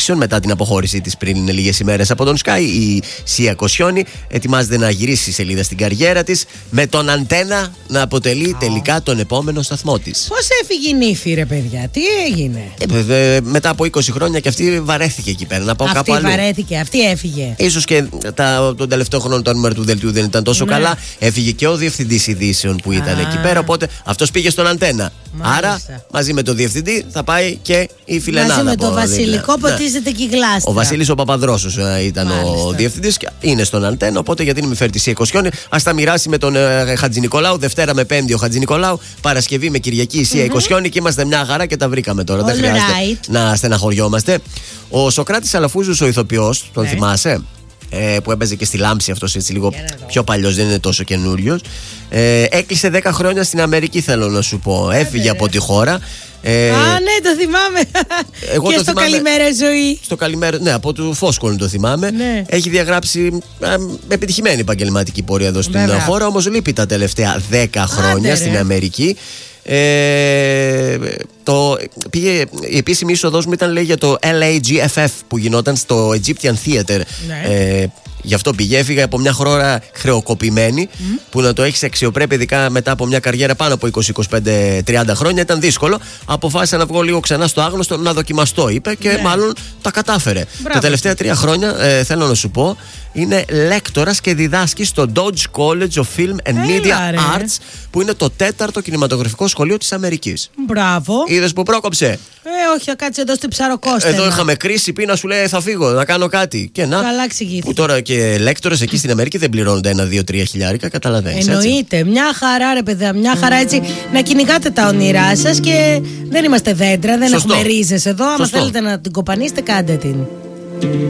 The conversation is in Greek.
ειδήσεων μετά την αποχώρησή της πριν λίγες ημέρες από τον Sky. Η Σία Κοσιόνι ετοιμάζεται να γυρίσει σελίδα στην καριέρα της, με τον Αντένα να αποτελεί τελικά τον επόμενο σταθμό της. Πώς έφυγε η νύφη, ρε παιδιά, τι έγινε? Μετά από 20 χρόνια και αυτή βαρέθηκε εκεί πέρα. Να πάω κάπου αλλού. Αυτή βαρέθηκε, αυτή έφυγε. Ίσως και τον τελευταίο χρόνο το νούμερο του δελτίου δεν ήταν τόσο καλά. Έφυγε και ο διευθυντής ειδήσεων που ήταν εκεί πέρα. Οπότε αυτός πήγε στον Αντένα. Μάλιστα. Άρα μαζί με τον διευθυντή θα πάει και η φιλενάδα. Μαζί με τον Βασιλικό ποτίζεται και η γλάστρα. Ο Βασίλης ο Παπαδρόσος ήταν ο διευθυντής και είναι στον Αντένα. Οπότε γιατί να μην φέρει τη Σία Κοσιόνι, ας τα μοιράσει με τον Χατζηνικολάου. Δευτέρα με Πέμπτη ο Χατζηνικολάου. Παρασκευή με Κυριακή η Σία Κοσιόνι και είμαστε μια χαρά και τα βρήκαμε τώρα. Δεν χρειάζεται να στεναχωριόμαστε. Ο Σωκράτης Αλαφούζος, ο ηθοποιός, τον θυμάσαι? Που έπαιζε και στη Λάμψη, αυτός έτσι λίγο πιο παλιός, δεν είναι τόσο καινούριος. Έκλεισε 10 χρόνια στην Αμερική, θέλω να σου πω. Έφυγε από τη χώρα. Ναι, το θυμάμαι. Εγώ και το στο θυμάμαι, Καλημέρα Ζωή. Στο Καλημέρα, ναι, από του Φόσκολου το θυμάμαι. Ναι. Έχει διαγράψει επιτυχημένη επαγγελματική πορεία εδώ στην χώρα. Όμως λείπει τα τελευταία 10 χρόνια στην Αμερική. Η επίσημη είσοδος μου ήταν, λέει, για το LAGFF που γινόταν στο Egyptian Theater. Γι' αυτό πήγε, έφυγα από μια χώρα χρεοκοπημένη. Που να το έχεις αξιοπρέπεια, ειδικά μετά από μια καριέρα πάνω από 20-25-30 χρόνια, ήταν δύσκολο. Αποφάσισα να βγω λίγο ξανά στο άγνωστο, να δοκιμαστώ, είπε, και μάλλον τα κατάφερε. Τα τελευταία 3 χρόνια, θέλω να σου πω, είναι λέκτορας και διδάσκει στο Dodge College of Film and Media Arts, που είναι το 4ο κινηματογραφικό σχολείο της Αμερικής. Μπράβο. Είδες που πρόκοψε? Όχι, κάτσε εδώ στην Ψαροκόστενα. Εδώ είχαμε κρίση, πει να σου λέει θα φύγω, να κάνω κάτι. Και να. Καλά εξηγήθηκε. Που τώρα και λέκτορες εκεί στην Αμερική δεν πληρώνονται 1-2-3 χιλιάρικα, καταλαβαίνεις. Εννοείται. Έτσι. Μια χαρά, ρε παιδιά, μια χαρά, έτσι να κυνηγάτε τα όνειρά σας και δεν είμαστε δέντρα, δεν έχουμε ρίζες εδώ. Άμα θέλετε να την κοπανίσετε, κάντε την.